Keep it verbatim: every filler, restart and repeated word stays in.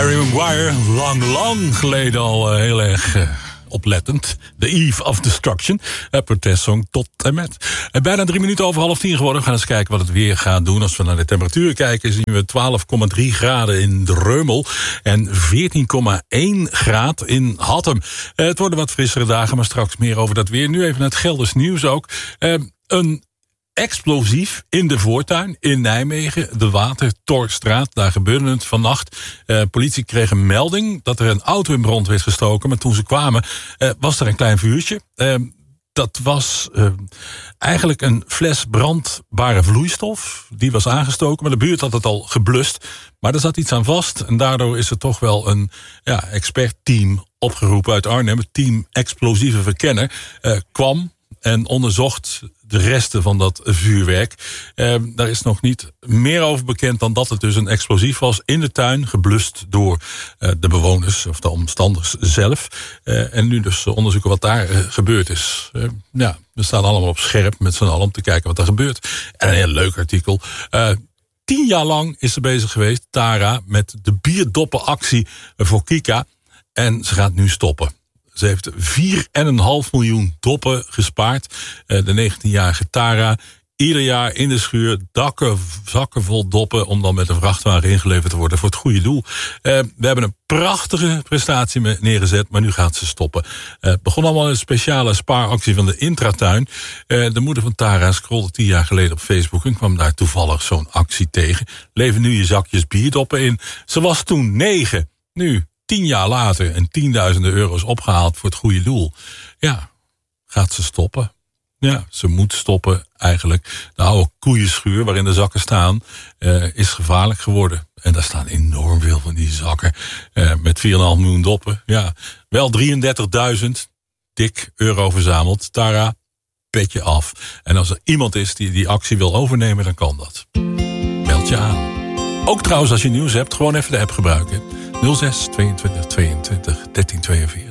Harry Maguire, lang, lang geleden al uh, heel erg uh, oplettend. The Eve of Destruction. Uh, protestsong tot en met. Uh, bijna drie minuten over half tien geworden. We gaan eens kijken wat het weer gaat doen. Als we naar de temperatuur kijken, zien we twaalf komma drie graden in Dreumel. En veertien komma één graad in Hattem. Uh, het worden wat frissere dagen, maar straks meer over dat weer. Nu even naar het Gelders nieuws ook. Uh, een explosief in de voortuin in Nijmegen, de Watertorstraat. Daar gebeurde het vannacht. Uh, politie kreeg een melding dat er een auto in brand werd gestoken. Maar toen ze kwamen, uh, was er een klein vuurtje. Uh, dat was uh, eigenlijk een fles brandbare vloeistof. Die was aangestoken, maar de buurt had het al geblust. Maar er zat iets aan vast. En daardoor is er toch wel een ja, expertteam opgeroepen uit Arnhem. Het team Explosieve Verkenner uh, kwam en onderzocht de resten van dat vuurwerk. Eh, daar is nog niet meer over bekend dan dat het dus een explosief was in de tuin, geblust door eh, de bewoners of de omstanders zelf. Eh, en nu dus onderzoeken wat daar eh, gebeurd is. Eh, ja, we staan allemaal op scherp met z'n allen om te kijken wat er gebeurt. En een heel leuk artikel. Uh, tien jaar lang is ze bezig geweest, Tara, met de bierdoppenactie voor Kika. En ze gaat nu stoppen. Ze heeft vier komma vijf miljoen doppen gespaard. De negentienjarige Tara. Ieder jaar in de schuur dakken, zakken vol doppen, om dan met een vrachtwagen ingeleverd te worden voor het goede doel. Uh, we hebben een prachtige prestatie neergezet, maar nu gaat ze stoppen. Het uh, begon allemaal een speciale spaaractie van de Intratuin. Uh, de moeder van Tara scrolde tien jaar geleden op Facebook en kwam daar toevallig zo'n actie tegen. Lever nu je zakjes bierdoppen in. Ze was toen negen. Nu tien jaar later en tienduizenden euro's opgehaald voor het goede doel. Ja, gaat ze stoppen? Ja, ze moet stoppen eigenlijk. De oude koeienschuur waarin de zakken staan uh, is gevaarlijk geworden. En daar staan enorm veel van die zakken. Uh, met vier komma vijf miljoen doppen. Ja, wel drieëndertigduizend dik euro verzameld. Tara, petje af. En als er iemand is die die actie wil overnemen, dan kan dat. Meld je aan. Ook trouwens als je nieuws hebt, gewoon even de app gebruiken. nul zes tweeëntwintig tweeëntwintig dertien tweeënveertig.